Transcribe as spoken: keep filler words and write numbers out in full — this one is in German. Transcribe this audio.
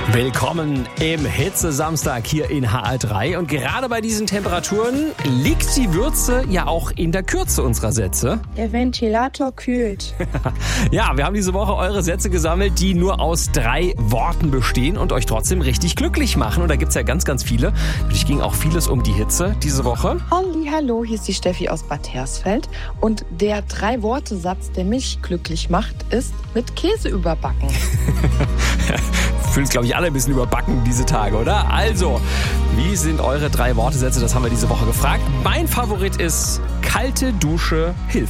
Willkommen im Hitze-Samstag hier in H R drei. Und gerade bei diesen Temperaturen liegt die Würze ja auch in der Kürze unserer Sätze. Der Ventilator kühlt. Ja, wir haben diese Woche eure Sätze gesammelt, die nur aus drei Worten bestehen und euch trotzdem richtig glücklich machen. Und da gibt's ja ganz, ganz viele. Natürlich ging auch vieles um die Hitze diese Woche. Halli, hallo, hier ist die Steffi aus Bad Hersfeld. Und der Drei-Worte-Satz, der mich glücklich macht, ist mit Käse überbacken. Fühlen uns, glaube ich, alle ein bisschen überbacken diese Tage, oder? Also, wie sind eure drei Wortesätze? Das haben wir diese Woche gefragt. Mein Favorit ist kalte Dusche hilft.